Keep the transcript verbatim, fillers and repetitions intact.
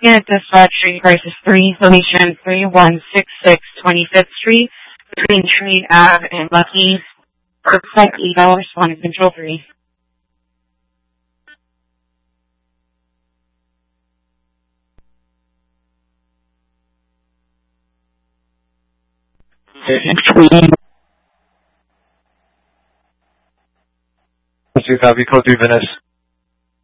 Unit dispatch, street price is three, location three one six six twenty-fifth Street, between Tree Ave and Lucky. Looks like eight hours, one control three. two copy, code three Venice.